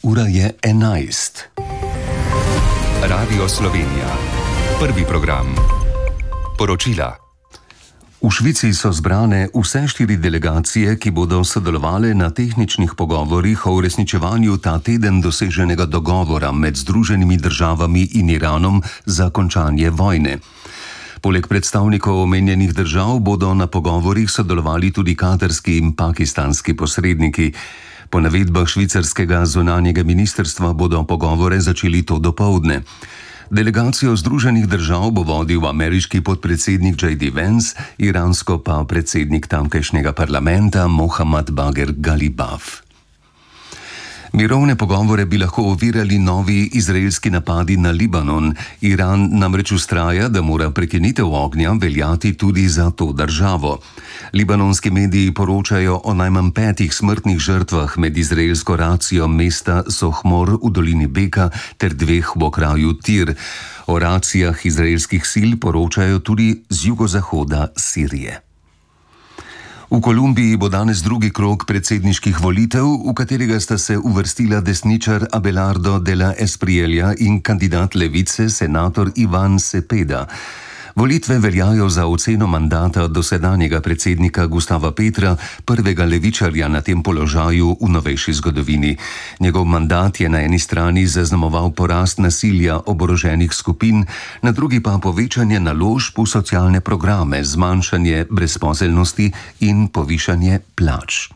Ura je 11. Radio Slovenija. Prvi program. Poročila. V Švici so zbrane vse 4 delegacije, ki bodo sodelovale na tehničnih pogovorih o uresničevanju ta teden doseženega dogovora med Združenimi državami in Iranom za končanje vojne. Poleg predstavnikov omenjenih držav bodo na pogovorih sodelovali tudi katarski in pakistanski posredniki. Po navedbah švicarskega zunanjega ministrstva bodo pogovore začeli to dopoldne. Delegacijo Združenih držav bo vodil ameriški podpredsednik J.D. Vance, iransko pa predsednik tamkajšnjega parlamenta Mohammad Bagher Ghalibaf. Mirovne pogovore bi lahko ovirali novi izraelski napadi na Libanon. Iran namreč vztraja, da mora prekinitev ognja veljati tudi za to državo. Libanonski mediji poročajo o najmanj 5 smrtnih žrtvah med izraelsko racijo mesta Sohmor v dolini Beka ter 2 v okraju Tir. O racijah izraelskih sil poročajo tudi z jugozahoda Sirije. V Kolumbiji bo danes drugi krog predsedniških volitev, v katerega sta se uvrstila desničar Abelardo de la Espriella in kandidat levice senator Ivan Cepeda. Volitve veljajo za oceno mandata dosedanjega predsednika Gustava Petra, prvega levičarja na tem položaju v novejši zgodovini. Njegov mandat je na eni strani zaznamoval porast nasilja oboroženih skupin, na drugi pa povečanje naložb v socialne programe, zmanjšanje brezposelnosti in povišanje plač.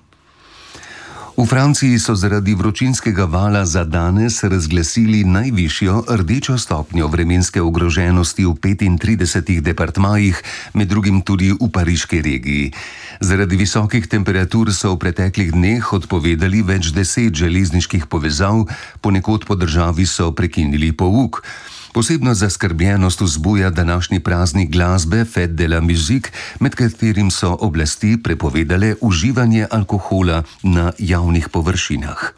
V Franciji so zaradi vročinskega vala za danes razglasili najvišjo rdečo stopnjo vremenske ogroženosti v 35 departmajih, med drugim tudi v pariški regiji. Zaradi visokih temperatur so v preteklih dneh odpovedali več 10 železniških povezav, ponekod po državi so prekinili pouk. Posebno zaskrbljenost vzbuja današnji praznik glasbe Fête de la Musique, med katerim so oblasti prepovedale uživanje alkohola na javnih površinah.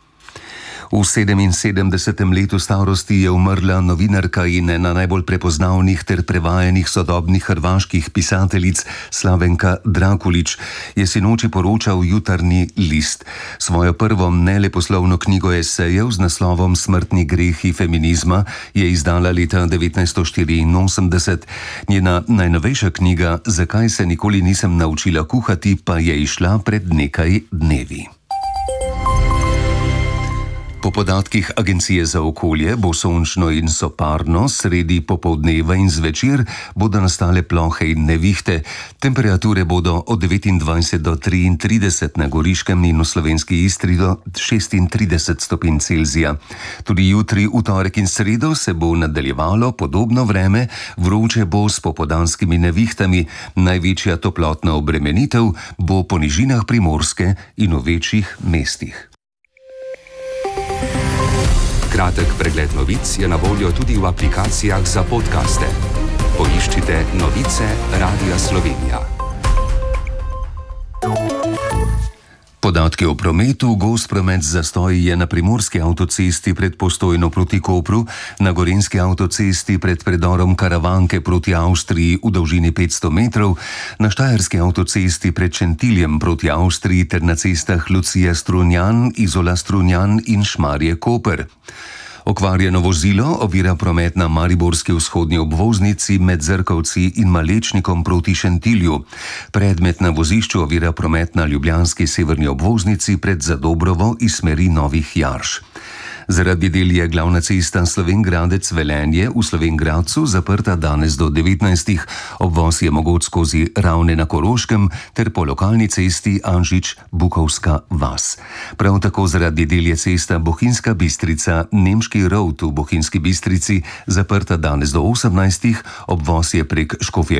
V 77. letu starosti je umrla novinarka in ena najbolj prepoznavnih ter prevajanih sodobnih hrvaških pisateljic Slavenka Drakulić, je sinoči poročal Jutarnji list. Svojo prvo neleposlovno knjigo esejev z naslovom Smrtni grehi feminizma je izdala leta 1984. Njena najnovejša knjiga Zakaj se nikoli nisem naučila kuhati pa je izšla pred nekaj dnevi. Po podatkih Agencije za okolje bo sončno in soparno, sredi popoldneva in zvečer bodo nastale plohe in nevihte. Temperature bodo od 29 do 33 na Goriškem in v slovenski Istri do 36 stopinj Celzija. Tudi jutri, v torek in sredo se bo nadaljevalo podobno vreme, vroče bo s popoldanskimi nevihtami. Največja toplotna obremenitev bo po nižinah Primorske in v večjih mestih. Kratek pregled novic je na voljo tudi v aplikacijah za podcaste. Poiščite Novice Radia Slovenija. Podatki o prometu. Gost promet zastoj je na primorski avtocesti pred Postojno proti Kopru, na gorenjski avtocesti pred predorom Karavanke proti Avstriji v dolžini 500 metrov, na štajerski avtocesti pred Šentiljem proti Avstriji ter na cestah Lucija Strunjan, Izola Strunjan in Šmarje Koper. Okvarjeno vozilo ovira promet na mariborski vzhodni obvoznici med Zrkovci in Malečnikom proti Šentilju. Predmet na vozišču ovira promet na ljubljanski severni obvoznici pred Zadobrovo iz smeri Novih Jarš. Zaradi del je glavna cesta Slovenj Gradec-Velenje v Slovenj Gradcu zaprta danes do 19. Obvoz je mogoč skozi Ravne na Koroškem ter po lokalni cesti Anžič-Bukovska vas. Prav tako zaradi del je cesta Bohinjska Bistrica-Nemški Rovt v Bohinjski Bistrici zaprta danes do 18. Obvoz je prek Škofje